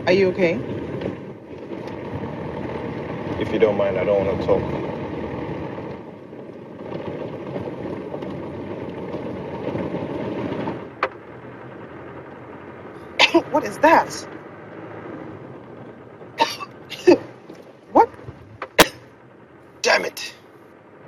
Are you okay? If you don't mind, I don't want to talk. What is that?